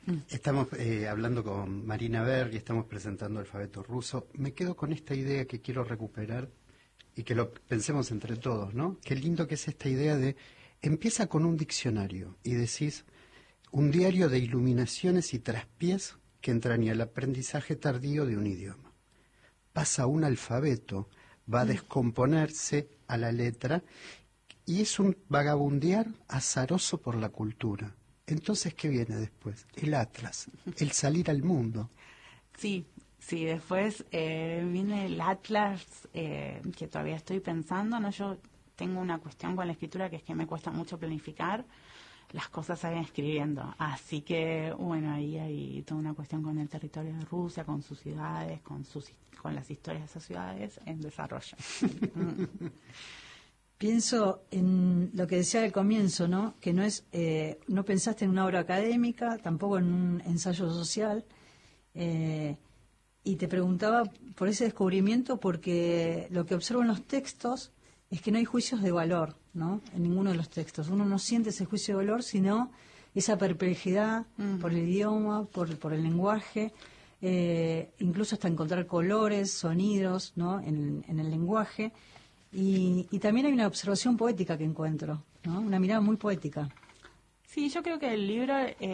Estamos hablando con Marina Berg y estamos presentando Alfabeto Ruso. Me quedo con esta idea que quiero recuperar y que lo pensemos entre todos, ¿no? Qué lindo que es esta idea de, empieza con un diccionario y decís, un diario de iluminaciones y traspiés que entraña el aprendizaje tardío de un idioma. Pasa un alfabeto, va a descomponerse a la letra y es un vagabundear azaroso por la cultura. Entonces, ¿qué viene después? El atlas, el salir al mundo. Sí, después viene el atlas, que todavía estoy pensando, ¿no? Yo tengo una cuestión con la escritura que es que me cuesta mucho planificar, las cosas se van escribiendo. Así que, bueno, ahí hay toda una cuestión con el territorio de Rusia, con sus ciudades, con las historias de esas ciudades en desarrollo. Pienso en lo que decía al comienzo, ¿no? Que no es, no pensaste en una obra académica, tampoco en un ensayo social, y te preguntaba por ese descubrimiento, porque lo que observo en los textos es que no hay juicios de valor, ¿no? En ninguno de los textos. Uno no siente ese juicio de valor, sino esa perplejidad por el idioma, por el lenguaje, incluso hasta encontrar colores, sonidos, ¿no? En el lenguaje. Y también hay una observación poética que encuentro, ¿no? Una mirada muy poética. Sí, yo creo que el libro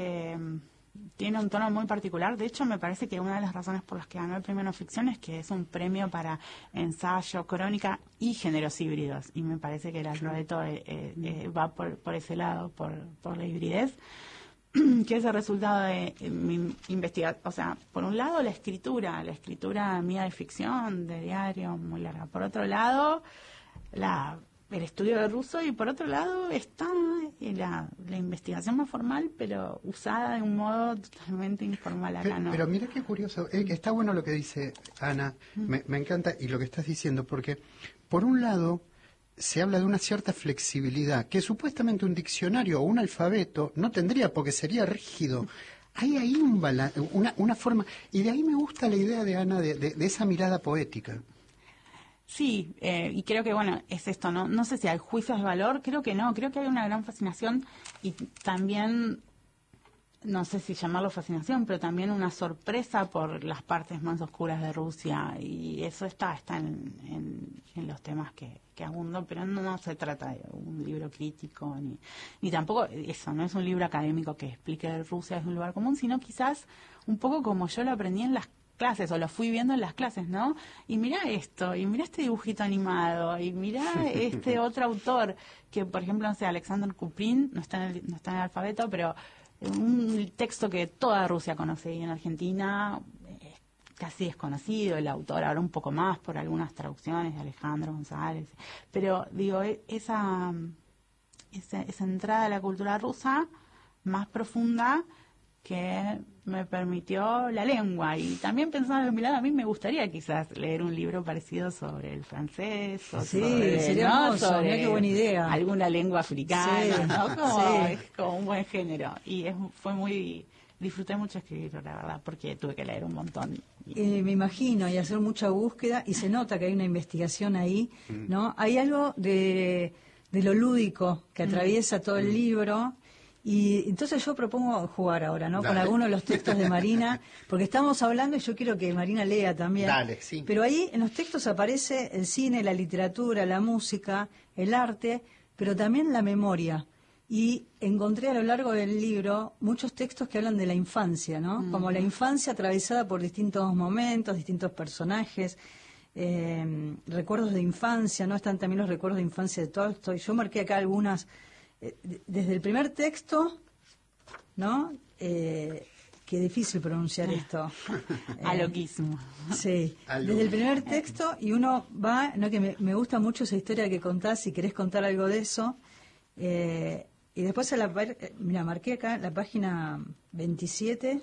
tiene un tono muy particular. De hecho, me parece que una de las razones por las que ganó el premio No Ficción es que es un premio para ensayo, crónica y géneros híbridos. Y me parece que el alfabeto va por ese lado, por la hibridez, que es el resultado de mi investigación. O sea, por un lado la escritura mía de ficción, de diario, muy larga. Por otro lado, el estudio de ruso, y por otro lado está la investigación más formal, pero usada de un modo totalmente informal acá, ¿no? Pero mira qué curioso, que está bueno lo que dice Ana, me encanta, y lo que estás diciendo, porque por un lado se habla de una cierta flexibilidad que supuestamente un diccionario o un alfabeto no tendría, porque sería rígido. Hay ahí una forma, y de ahí me gusta la idea de Ana de esa mirada poética. Sí, y creo que, bueno, es esto, ¿no? No sé si hay juicios de valor, creo que no, creo que hay una gran fascinación y también, no sé si llamarlo fascinación, pero también una sorpresa por las partes más oscuras de Rusia, y eso está en los temas que abundo, pero no se trata de un libro crítico, ni tampoco eso, no es un libro académico que explique Rusia es un lugar común, sino quizás un poco como yo lo aprendí en las clases, o lo fui viendo en las clases, ¿no? Y mirá esto, y mirá este dibujito animado, y mirá este otro autor, que por ejemplo, no sé, Alexander Kuprin, no está en el alfabeto, pero un texto que toda Rusia conoce, y en Argentina casi desconocido, el autor ahora un poco más por algunas traducciones de Alejandro González, pero digo, esa entrada a la cultura rusa más profunda que me permitió la lengua. Y también pensando en mi lado, a mí me gustaría quizás leer un libro parecido sobre el francés, o sí, sobre, sería ¿no? hermoso, sobre qué buena idea. Alguna lengua africana, Sí, ¿no? Como, sí. es como un buen género. Y disfruté mucho escribirlo, la verdad, porque tuve que leer un montón. Me imagino, y hacer mucha búsqueda, y se nota que hay una investigación ahí, ¿no? Hay algo de lo lúdico que atraviesa todo el libro. Y entonces yo propongo jugar ahora, ¿no? Dale. Con algunos de los textos de Marina, porque estamos hablando y yo quiero que Marina lea también. Dale, sí. Pero ahí en los textos aparece el cine, la literatura, la música, el arte, pero también la memoria. Y encontré a lo largo del libro muchos textos que hablan de la infancia, ¿no? Como la infancia atravesada por distintos momentos, distintos personajes, recuerdos de infancia, ¿no? Están también los recuerdos de infancia de Tolstoy. Yo marqué acá algunas. Desde el primer texto, ¿no? Qué difícil pronunciar esto. Aloquismo. Sí, desde el primer texto, y uno va, ¿no? Que me gusta mucho esa historia que contás, si querés contar algo de eso. Y después, mira, marqué acá la página 27,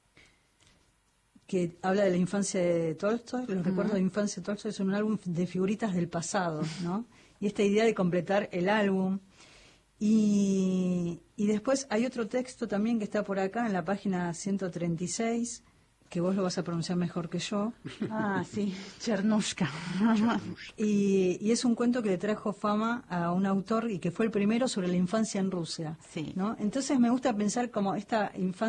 que habla de la infancia de Tolstoy. Los recuerdos de infancia de Tolstoy son un álbum de figuritas del pasado, ¿no? Y esta idea de completar el álbum. Y después hay otro texto también que está por acá en la página 136, que vos lo vas a pronunciar mejor que yo. Ah, sí, Chernushka. Y es un cuento que le trajo fama a un autor y que fue el primero sobre la infancia en Rusia. Sí. ¿No? Entonces me gusta pensar como esta infancia